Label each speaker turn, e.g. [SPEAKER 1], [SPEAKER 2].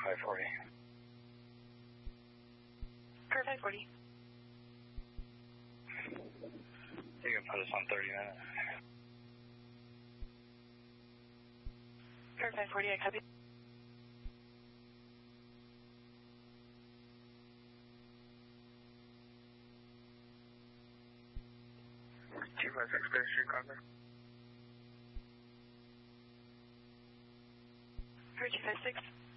[SPEAKER 1] 540.
[SPEAKER 2] Curve 540.
[SPEAKER 1] You can put us on 30 minutes.
[SPEAKER 2] Curve 540, I copy.
[SPEAKER 1] T-Flex Expedition, Congress.
[SPEAKER 2] Curve 256.